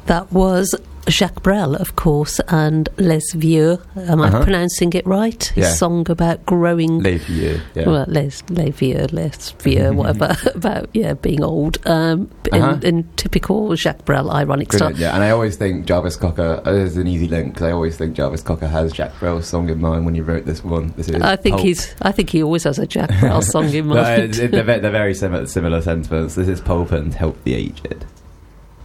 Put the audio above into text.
That was Jacques Brel, of course, and Les Vieux. Am I pronouncing it right? His song about growing... Les Vieux, yeah. Well, Les Vieux, whatever, about, being old. In typical Jacques Brel ironic style. Yeah, and I always think Jarvis Cocker, there's an easy link, because I always think Jarvis Cocker has Jacques Brel's song in mind when he wrote this one. I think he always has a Jacques Brel song in mind. They're very similar sentiments. This is Pulp and Help the Aged.